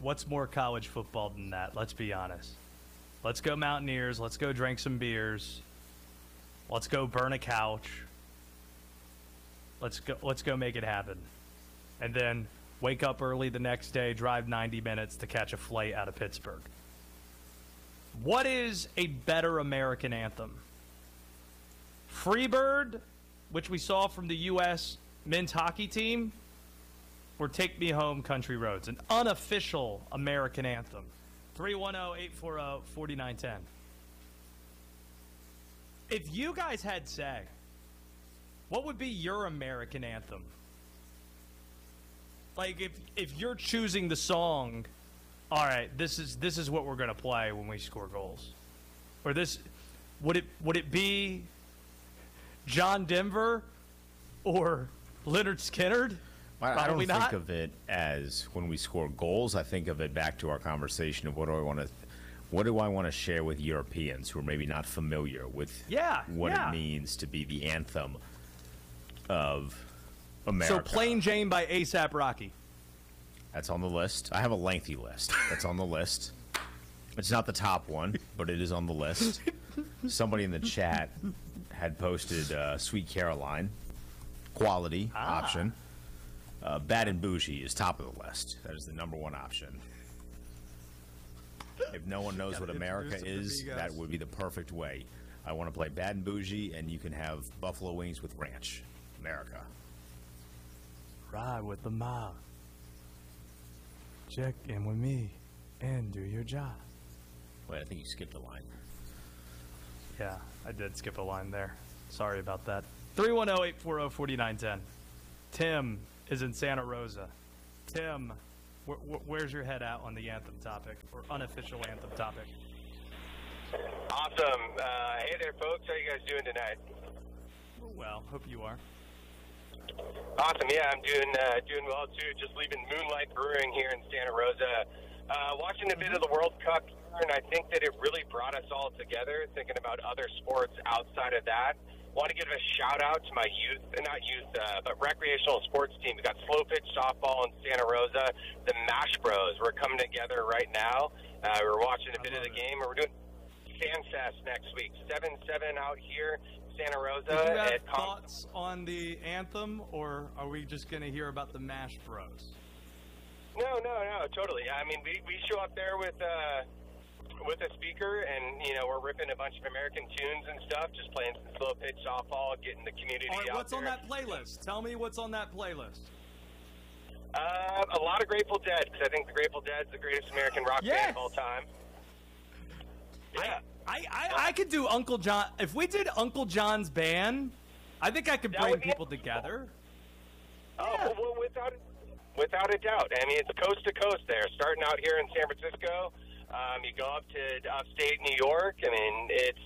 What's more college football than that? Let's be honest. Let's go Mountaineers. Let's go drink some beers. Let's go burn a couch. Let's go make it happen. And then wake up early the next day, drive 90 minutes to catch a flight out of Pittsburgh. What is a better American anthem? Freebird, which we saw from the U.S. men's hockey team, or Take Me Home, Country Roads, an unofficial American anthem? 310-840-4910. If you guys had say, what would be your American anthem? Like, if you're choosing the song, all right, this is what we're gonna play when we score goals, or this would it be John Denver or Leonard Skinner? I don't think of it as when we score goals. I think of it back to our conversation of what do I want to share with Europeans who are maybe not familiar with what it means to be the anthem of America. So Plain Jane by A$AP Rocky. That's on the list. I have a lengthy list. That's on the list. It's not the top one, but it is on the list. Somebody in the chat had posted Sweet Caroline, quality option. Bad and Bougie is top of the list. That is the number one option. If no one knows what America is, that would be the perfect way. I want to play Bad and Bougie, and you can have buffalo wings with ranch. America. Ride with the mob. Check in with me and do your job. Wait, I think you skipped a line. Yeah, I did skip a line there. Sorry about that. 310-840-4910. Tim is in Santa Rosa. Tim, where's your head at on the anthem topic, or unofficial anthem topic? Awesome. Hey there, folks. How you guys doing tonight? Well, hope you are. Awesome. Yeah, I'm doing well too. Just leaving Moonlight Brewing here in Santa Rosa. Watching a bit of the World Cup, and I think that it really brought us all together. Thinking about other sports outside of that. Want to give a shout out to my but recreational sports team. We got slow pitch softball in Santa Rosa. The Mash Bros. We're coming together right now. We're watching a bit of the game. We're doing Fan Fest next week. 7-7 out here, Santa Rosa. Do you have thoughts on the anthem, or are we just going to hear about the Mash Bros? No, totally. I mean, we show up there with a speaker, and we're ripping a bunch of American tunes and stuff, just playing some slow pitch softball, getting the community out there. What's on that playlist? Tell me what's on that playlist. A lot of Grateful Dead, because I think the Grateful Dead's the greatest American rock band of all time. Yeah. I could do Uncle John. If we did Uncle John's band, I think I could bring people together. Oh, well, without a doubt. I mean, it's coast to coast there. Starting out here in San Francisco, you go up to upstate New York. I mean,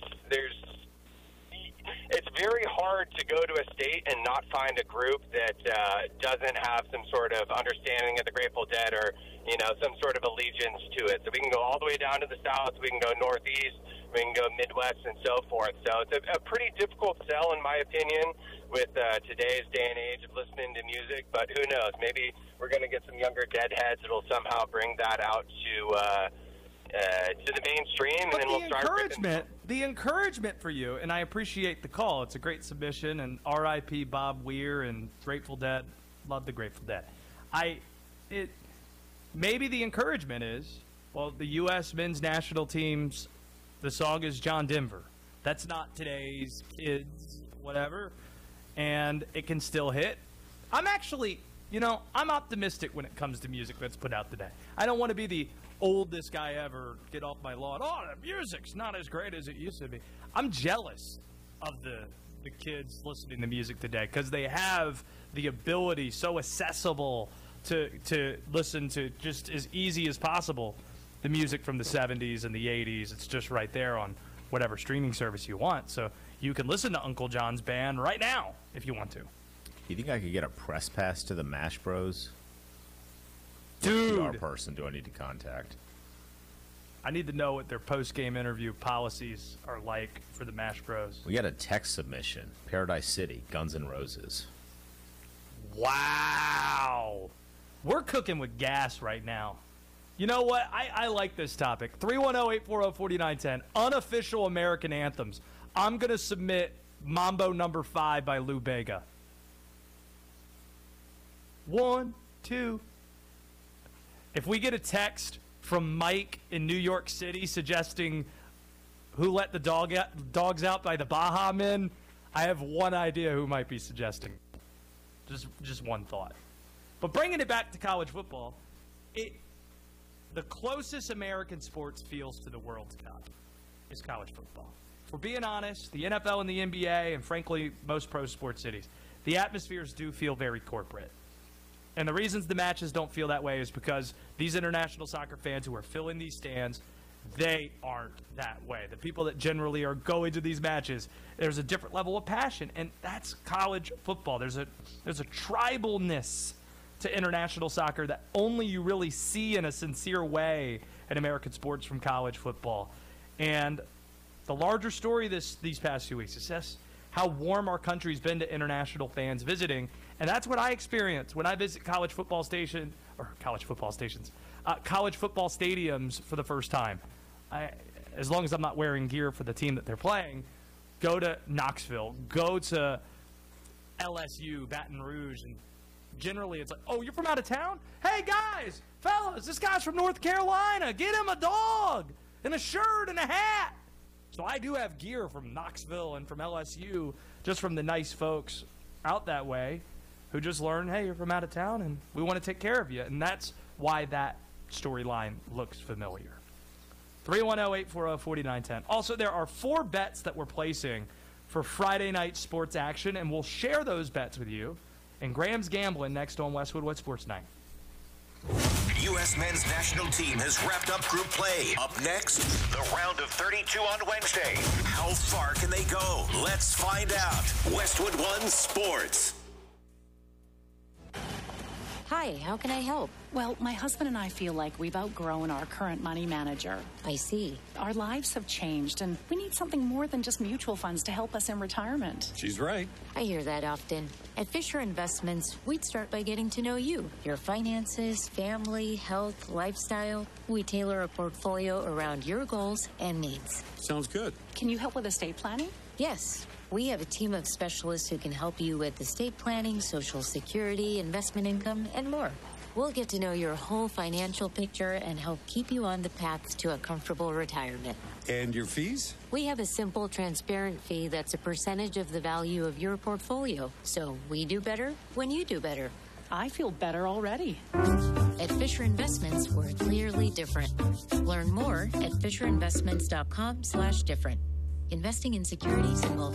it's very hard to go to a state and not find a group that doesn't have some sort of understanding of the Grateful Dead or some sort of allegiance to it. So we can go all the way down to the south. We can go northeast. We can go Midwest and so forth. So it's a pretty difficult sell, in my opinion, with today's day and age of listening to music. But who knows? Maybe we're going to get some younger Deadheads that'll somehow bring that out to the mainstream, but and then we'll start. The encouragement for you, and I appreciate the call. It's a great submission, and R.I.P. Bob Weir and Grateful Dead. Love the Grateful Dead. Maybe the encouragement is, well, the U.S. men's national team's, the song is John Denver. That's not today's kids, whatever, and it can still hit. I'm actually, I'm optimistic when it comes to music that's put out today. I don't want to be the oldest guy ever, get off my lawn. Oh, the music's not as great as it used to be. I'm jealous of the kids listening to music today because they have the ability so accessible to listen to just as easy as possible the music from the 70s and the 80s. It's just right there on whatever streaming service you want. So you can listen to Uncle John's band right now if you want to. You think I could get a press pass to the Mash Bros? Dude. What PR person do I need to contact? I need to know what their post-game interview policies are like for the Mash Bros. We got a text submission. Paradise City, Guns N' Roses. Wow. We're cooking with gas right now. You know what? I like this topic. 310-840-4910. Unofficial American anthems. I'm going to submit Mambo Number 5 by Lou Bega. 1, 2. If we get a text from Mike in New York City suggesting Who Let the Dogs Out by the Baha Men, I have one idea who might be suggesting. Just one thought. But bringing it back to college football, the closest American sports feels to the World Cup is college football. If we're being honest, the NFL and the NBA, and frankly, most pro sports cities, the atmospheres do feel very corporate. And the reasons the matches don't feel that way is because these international soccer fans who are filling these stands, they aren't that way. The people that generally are going to these matches, there's a different level of passion, and that's college football. There's a tribalness to international soccer that only you really see in a sincere way in American sports from college football. And the larger story these past few weeks is just how warm our country's been to international fans visiting, and that's what I experience when I visit college football stadiums for the first time. As long as I'm not wearing gear for the team that they're playing, go to Knoxville, go to LSU, Baton Rouge, and generally it's like, oh, you're from out of town? Hey, guys, fellas, this guy's from North Carolina. Get him a dog and a shirt and a hat. So I do have gear from Knoxville and from LSU, just from the nice folks out that way who just learned, hey, you're from out of town and we want to take care of you. And that's why that storyline looks familiar. 310-840-4910. Also, there are 4 bets that we're placing for Friday night sports action, and we'll share those bets with you. And Graham's gambling next on Westwood What Sports Night. U.S. men's national team has wrapped up group play. Up next, the round of 32 on Wednesday. How far can they go? Let's find out. Westwood One Sports. Hi, how can I help? Well, my husband and I feel like we've outgrown our current money manager. I see. Our lives have changed, and we need something more than just mutual funds to help us in retirement. She's right. I hear that often. At Fisher Investments, we'd start by getting to know you, your finances, family, health, lifestyle. We tailor a portfolio around your goals and needs. Sounds good. Can you help with estate planning? Yes. We have a team of specialists who can help you with estate planning, Social Security, investment income, and more. We'll get to know your whole financial picture and help keep you on the path to a comfortable retirement. And your fees? We have a simple, transparent fee that's a percentage of the value of your portfolio. So we do better when you do better. I feel better already. At Fisher Investments, we're clearly different. Learn more at FisherInvestments.com/different. Investing in securities involves